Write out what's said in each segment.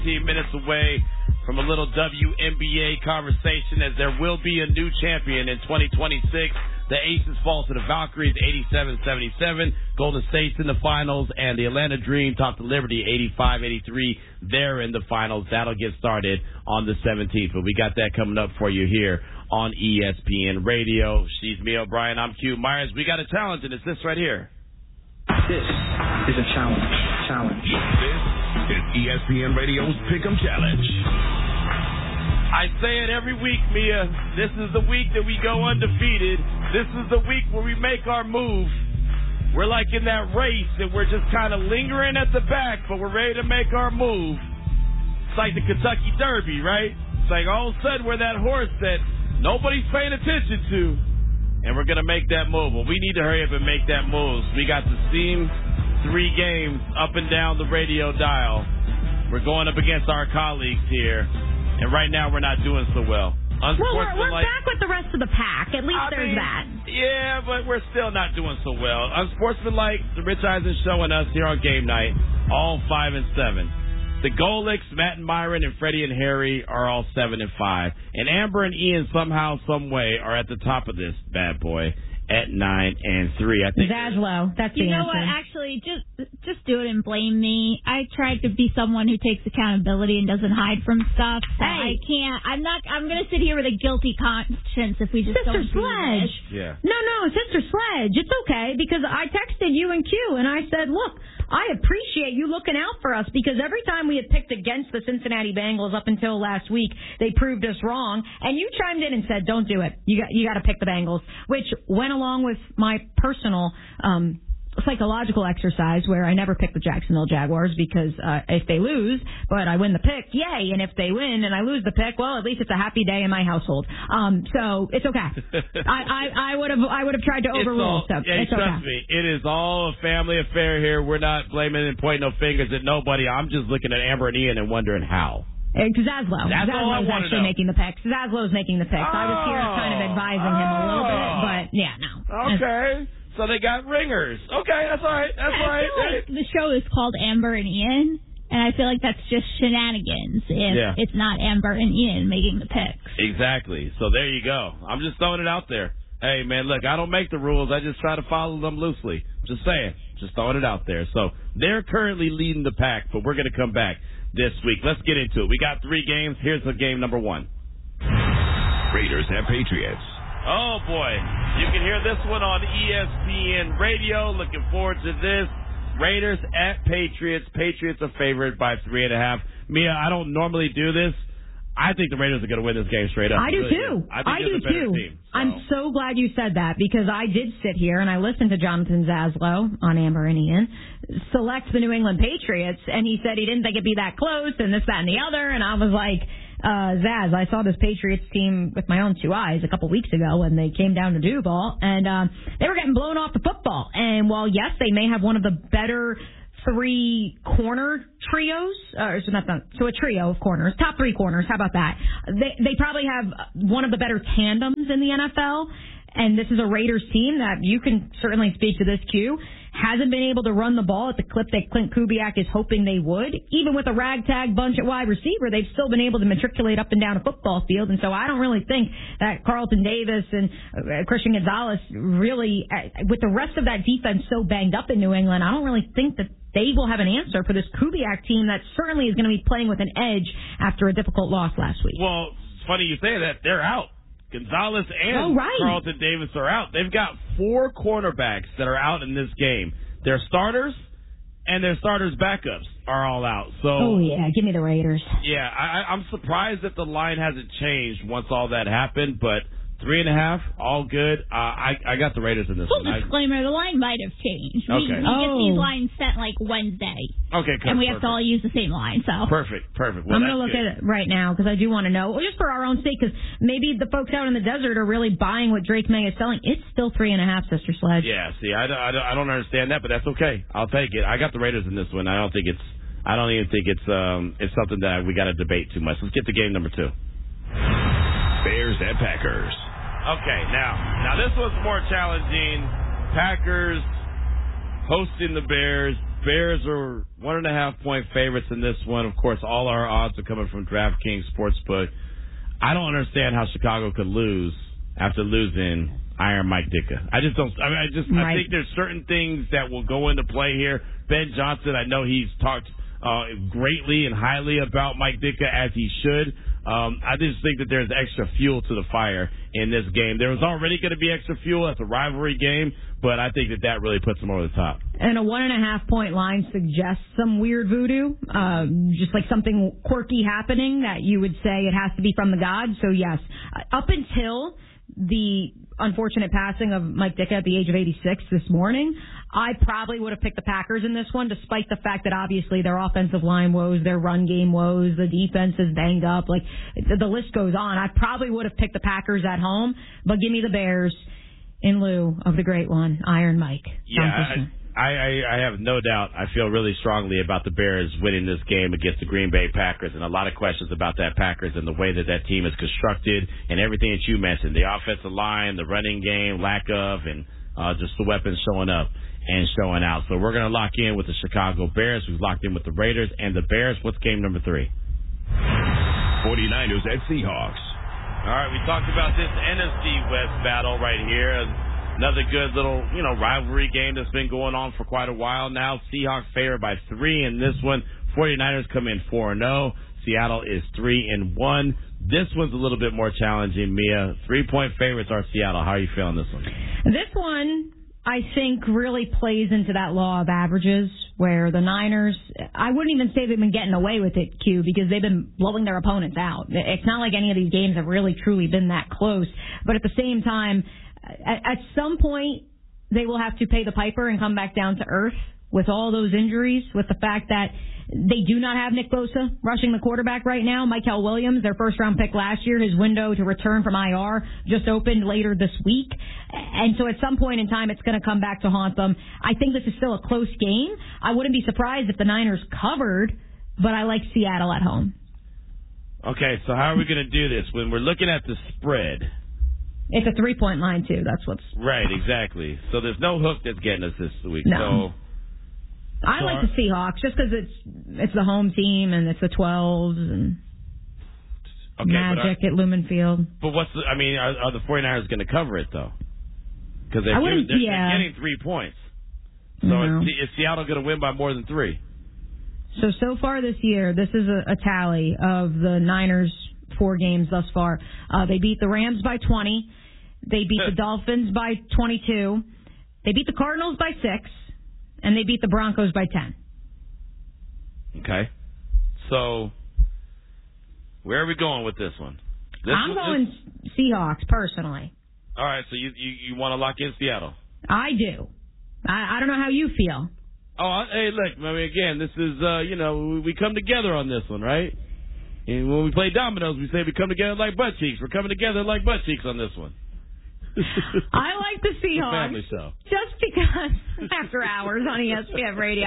15 minutes away from a little WNBA conversation, as there will be a new champion in 2026. The Aces fall to the Valkyries 87-77. Golden State's in the finals, and the Atlanta Dream topped the Liberty 85-83. They're in the finals. That'll get started on the 17th, but we got that coming up for you here on ESPN Radio. She's Mia O'Brien. I'm Q Myers. We got a challenge, and it's this right here. This is a challenge. This is ESPN Radio's Pick'em Challenge. I say it every week, Mia. This is the week that we go undefeated. This is the week where we make our move. We're like in that race, and we're just kind of lingering at the back, but we're ready to make our move. It's like the Kentucky Derby, right? It's like all of a sudden we're that horse that nobody's paying attention to, and we're going to make that move. Well, we need to hurry up and make that move. We got the Steam 3 games up and down the radio dial. We're going up against our colleagues here, and right now we're not doing so well. Well, we're back with the rest of the pack. At least there's that. Yeah, but we're still not doing so well. Unsportsmanlike, the Rich Eisen showing us here on game night, all 5-7. The Golicks, Matt and Myron, and Freddie and Harry are all 7-5. And Amber and Ian somehow, some way, are at the top of this bad boy at 9-3. I think Zaslow, that's the answer. You know what? Actually, just do it and blame me. I tried to be someone who takes accountability and doesn't hide from stuff. So I can't. I'm going to sit here with a guilty conscience if we just Sister don't Sledge. do this. Yeah. No, Sister Sledge. It's okay because I texted you and Q and I said, look, I appreciate you looking out for us because every time we had picked against the Cincinnati Bengals up until last week, they proved us wrong. And you chimed in and said, don't do it. You got to pick the Bengals, which went along with my personal psychological exercise where I never pick the Jacksonville Jaguars because if they lose, but I win the pick, yay. And if they win and I lose the pick, well, at least it's a happy day in my household. So it's okay. I would have tried to overrule stuff. Yeah, trust me, it is all a family affair here. We're not blaming and pointing no fingers at nobody. I'm just looking at Amber and Ian and wondering how. Zaslow. Zaslow's actually making the picks. Zaslow's making the picks. I was here kind of advising him a little bit, but yeah, no. Okay. So they got ringers. Okay, that's all right. That's all right. I feel like the show is called Amber and Ian, and I feel like that's just shenanigans if it's not Amber and Ian making the picks. Exactly. So there you go. I'm just throwing it out there. Hey, man, look, I don't make the rules. I just try to follow them loosely. Just saying. Just throwing it out there. So they're currently leading the pack, but we're going to come back this week. Let's get into it. We got 3 games. Here's the game number 1. Raiders at Patriots. Oh, boy. You can hear this one on ESPN Radio. Looking forward to this. Raiders at Patriots. Patriots are favored by 3.5. Mia, I don't normally do this. I think the Raiders are going to win this game straight up. I do too. I do too. Team, so. I'm so glad you said that because I did sit here and I listened to Jonathan Zaslow on Amber and Ian select the New England Patriots, and he said he didn't think it'd be that close and this, that, and the other, and I was like, Zaz, I saw this Patriots team with my own 2 eyes a couple weeks ago when they came down to Duval, and they were getting blown off the football. And while, yes, they may have one of the better 3 corner trios, so a trio of corners, top 3 corners, how about that? They probably have one of the better tandems in the NFL, and this is a Raiders team that you can certainly speak to this, Q, hasn't been able to run the ball at the clip that Clint Kubiak is hoping they would. Even with a ragtag bunch at wide receiver, they've still been able to matriculate up and down a football field. And so I don't really think that Carlton Davis and Christian Gonzalez really, with the rest of that defense so banged up in New England, I don't really think that they will have an answer for this Kubiak team that certainly is going to be playing with an edge after a difficult loss last week. Well, it's funny you say that. They're out. Gonzalez and Carlton Davis are out. They've got 4 cornerbacks that are out in this game. Their starters and their starters' backups are all out. So, give me the Raiders. Yeah, I'm surprised that the line hasn't changed once all that happened, but 3.5, all good. I got the Raiders in this Full one. disclaimer, the line might have changed. Okay. We get these lines sent like Wednesday. Okay, good. And we have to all use the same line, so. Perfect. Well, I'm going to look at it right now because I do want to know, just for our own sake, because maybe the folks out in the desert are really buying what Drake May is selling. It's still 3.5, Sister Sledge. Yeah, see, I don't understand that, but that's okay. I'll take it. I got the Raiders in this one. I don't even think it's something that we got to debate too much. Let's get to game number 2. Bears at Packers. Okay, now this one's more challenging. Packers hosting the Bears. Bears are 1.5-point favorites in this one. Of course, all our odds are coming from DraftKings Sportsbook. I don't understand how Chicago could lose after losing Iron Mike Ditka. I just don't. I think there's certain things that will go into play here. Ben Johnson, I know he's talked greatly and highly about Mike Ditka, as he should. I just think that there's extra fuel to the fire in this game. There was already going to be extra fuel. That's a rivalry game, but I think that really puts them over the top. And a 1.5-point line suggests some weird voodoo, just like something quirky happening that you would say it has to be from the gods. So, yes, up until the unfortunate passing of Mike Ditka at the age of 86 this morning, I probably would have picked the Packers in this one, despite the fact that obviously their offensive line woes, their run game woes, the defense is banged up. Like, the list goes on. I probably would have picked the Packers at home, but give me the Bears in lieu of the great one, Iron Mike. Yeah, I have no doubt. I feel really strongly about the Bears winning this game against the Green Bay Packers, and a lot of questions about that Packers and the way that team is constructed and everything that you mentioned, the offensive line, the running game, lack of, and just the weapons showing up and showing out. So we're going to lock in with the Chicago Bears. We've locked in with the Raiders and the Bears. What's game number 3? 49ers at Seahawks. All right, we talked about this NFC West battle right here. Another good little, rivalry game that's been going on for quite a while now. Seahawks favored by 3 in this one. 49ers come in 4-0. Seattle is 3-1. This one's a little bit more challenging, Mia. 3-point favorites are Seattle. How are you feeling this one? This one, I think, really plays into that law of averages where the Niners, I wouldn't even say they've been getting away with it, Q, because they've been blowing their opponents out. It's not like any of these games have really, truly been that close. But at the same time, at some point, they will have to pay the piper and come back down to earth with all those injuries, with the fact that they do not have Nick Bosa rushing the quarterback right now. Michael Williams, their first-round pick last year, his window to return from IR just opened later this week. And so at some point in time, it's going to come back to haunt them. I think this is still a close game. I wouldn't be surprised if the Niners covered, but I like Seattle at home. Okay, so how are we going to do this? When we're looking at the spread... It's a 3-point line, too. That's what's... Right, exactly. So there's no hook that's getting us this week. No. I like the Seahawks just because it's the home team and it's the 12s and Magic at Lumen Field. But are the 49ers going to cover it, though? Because they're getting 3 points. So is Seattle going to win by more than 3? So far this year, this is a tally of the Niners' 4 games thus far. They beat the Rams by 20. They beat the Dolphins by 22. They beat the Cardinals by 6. And they beat the Broncos by 10. Okay. So, where are we going with this one? I'm going Seahawks, personally. All right, so you want to lock in Seattle? I do. I don't know how you feel. Oh, hey, look, again, this is, we come together on this one, right? And when we play dominoes, we say we come together like butt cheeks. We're coming together like butt cheeks on this one. I like the Seahawks. Family show. Just because after hours on ESPN Radio.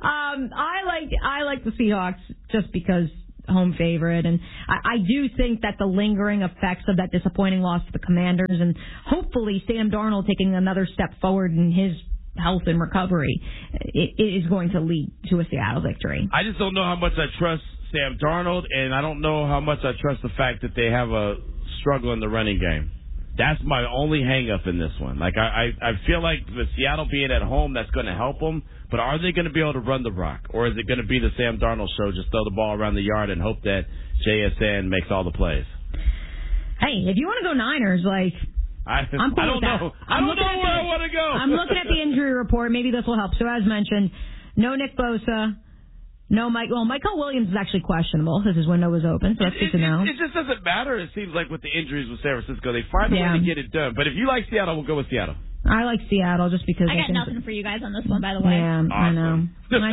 I like the Seahawks just because home favorite, and I do think that the lingering effects of that disappointing loss to the Commanders and hopefully Sam Darnold taking another step forward in his health and recovery, it is going to lead to a Seattle victory. I just don't know how much I trust Sam Darnold, and I don't know how much I trust the fact that they have a struggle in the running game. That's my only hang-up in this one. Like, I feel like with Seattle being at home, that's going to help them. But are they going to be able to run the rock? Or is it going to be the Sam Darnold show, just throw the ball around the yard and hope that JSN makes all the plays? Hey, if you want to go Niners, I'm cool I don't with that. know. I don't know where I want to go. I'm looking at the injury report. Maybe this will help. So, as mentioned, no Nick Bosa. No, Michael Williams is actually questionable because his window was open, so that's good to know. It just doesn't matter, it seems like, with the injuries with San Francisco. They find a way to get it done. But if you like Seattle, we'll go with Seattle. I like Seattle just because I got nothing for you guys on this one, by the way. Yeah, awesome.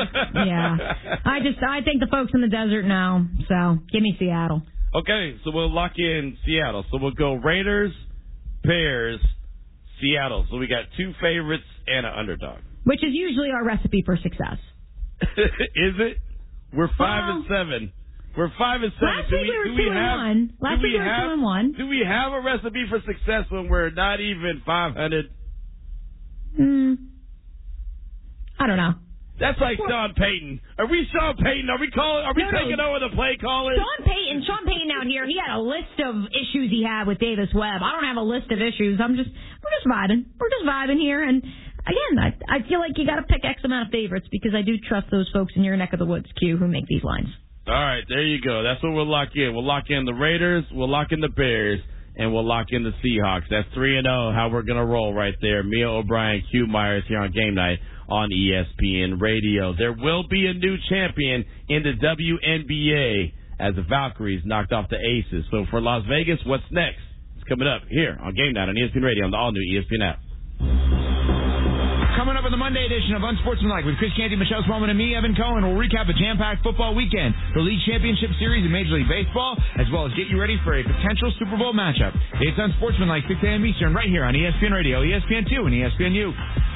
I know. I think the folks in the desert know, so give me Seattle. Okay, so we'll lock in Seattle. So we'll go Raiders, Bears, Seattle. So we got 2 favorites and an underdog. Which is usually our recipe for success. Is it? We're 5 and 7. We're 5 and 7. Last week we were 2-1. Last week we were 2-1. Do we have a recipe for success when we're not even 500? I don't know. That's like Sean Payton. Are we Sean Payton? Are we taking over the play calling? Sean Payton out here, he had a list of issues he had with Davis Webb. I don't have a list of issues. We're just vibing. We're just vibing here. And again, I feel like you got to pick X amount of favorites because I do trust those folks in your neck of the woods, Q, who make these lines. All right, there you go. That's what we'll lock in. We'll lock in the Raiders, we'll lock in the Bears, and we'll lock in the Seahawks. That's 3-0, how we're going to roll right there. Mia O'Brien, Q Myers here on Game Night on ESPN Radio. There will be a new champion in the WNBA as the Valkyries knocked off the Aces. So for Las Vegas, what's next? It's coming up here on Game Night on ESPN Radio on the all-new ESPN app. Coming up in the Monday edition of Unsportsmanlike with Chris Canty, Michelle Smallman, and me, Evan Cohen, we'll recap a jam-packed football weekend, the League Championship Series in Major League Baseball, as well as get you ready for a potential Super Bowl matchup. It's Unsportsmanlike, 6 a.m. Eastern, right here on ESPN Radio, ESPN2, and ESPNU.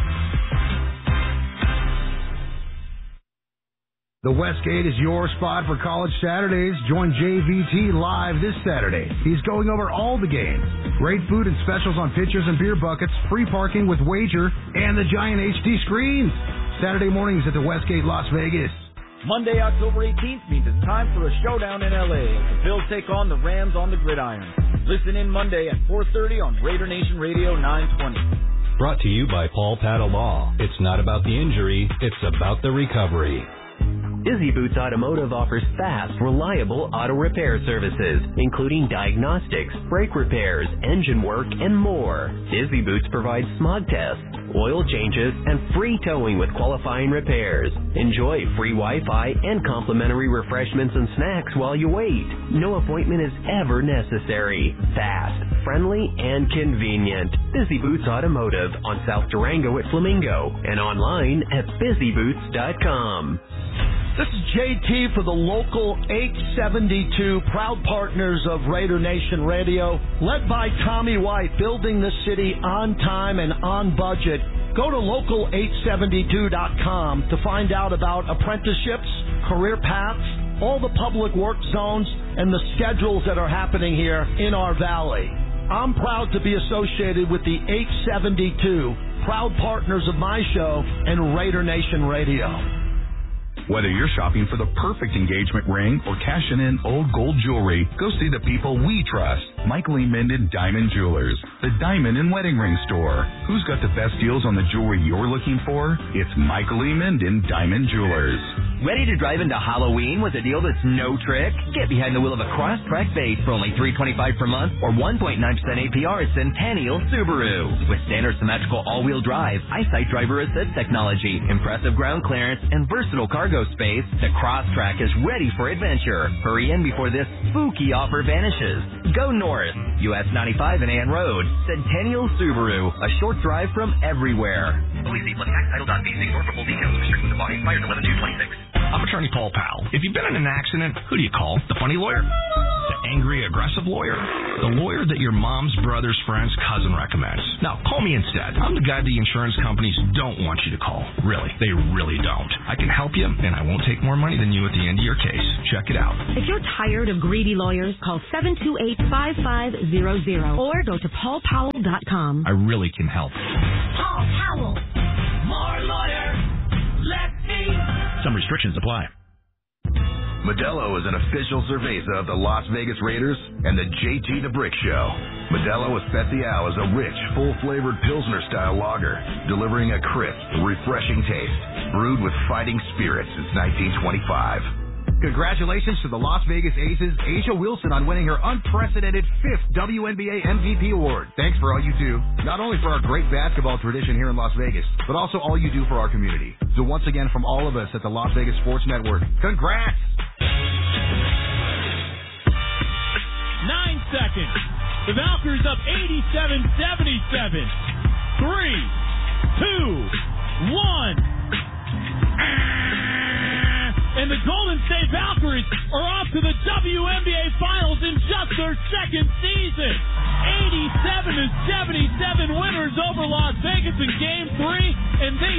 The Westgate is your spot for College Saturdays. Join JVT live this Saturday. He's going over all the games. Great food and specials on pitchers and beer buckets, free parking with wager, and the giant HD screens. Saturday mornings at the Westgate, Las Vegas. Monday, October 18th means it's time for a showdown in L.A. as the Bills take on the Rams on the gridiron. Listen in Monday at 4:30 on Raider Nation Radio 920. Brought to you by Paul Patta Law. It's not about the injury, it's about the recovery. Disney Boots Automotive offers fast, reliable auto repair services, including diagnostics, brake repairs, engine work, and more. Disney Boots provides smog tests, oil changes, and free towing with qualifying repairs. Enjoy free Wi-Fi and complimentary refreshments and snacks while you wait. No appointment is ever necessary. Fast, friendly, and convenient. Disney Boots Automotive on South Durango at Flamingo and online at busyboots.com. This is JT for the local 872, proud partners of Raider Nation Radio, led by Tommy White, building the city on time and on budget. Go to local872.com to find out about apprenticeships, career paths, all the public work zones, and the schedules that are happening here in our valley. I'm proud to be associated with the 872, proud partners of my show and Raider Nation Radio. Whether you're shopping for the perfect engagement ring or cashing in old gold jewelry, go see the people we trust. Michael E. Minden Diamond Jewelers, the diamond and wedding ring store. Who's got the best deals on the jewelry you're looking for? It's Michael E. Minden Diamond Jewelers. Ready to drive into Halloween with a deal that's no trick? Get behind the wheel of a Crosstrek base for only $325 per month or 1.9% APR at Centennial Subaru. With standard symmetrical all-wheel drive, EyeSight driver assist technology, impressive ground clearance, and versatile cargo space, the Crosstrek is ready for adventure. Hurry in before this spooky offer vanishes. Go north, US 95 and Ann Road. Centennial Subaru, a short drive from everywhere. Please see taxtitle.bc or for full details. Restrictions apply. Expired 11/2/26. I'm attorney Paul Powell. If you've been in an accident, who do you call? The funny lawyer? The angry, aggressive lawyer? The lawyer that your mom's brother's friend's cousin recommends. Now, call me instead. I'm the guy the insurance companies don't want you to call. Really. They really don't. I can help you, and I won't take more money than you at the end of your case. Check it out. If you're tired of greedy lawyers, call 728-5500 or go to paulpowell.com. I really can help. Paul Powell. More lawyer. Let's see. Some restrictions apply. Modelo is an official cerveza of the Las Vegas Raiders and the JT the Brick Show. Modelo Especial is a rich, full-flavored Pilsner-style lager, delivering a crisp, refreshing taste, brewed with fighting spirit since 1925. Congratulations to the Las Vegas Aces, A'ja Wilson, on winning her unprecedented 5th WNBA MVP award. Thanks for all you do, not only for our great basketball tradition here in Las Vegas, but also all you do for our community. So once again, from all of us at the Las Vegas Sports Network, congrats! 9 seconds. The Valkyries up 87-77. 3, 2, 1. And the Golden State Valkyries are off to the WNBA Finals in just their second season. 87-77 winners over Las Vegas in Game 3, and they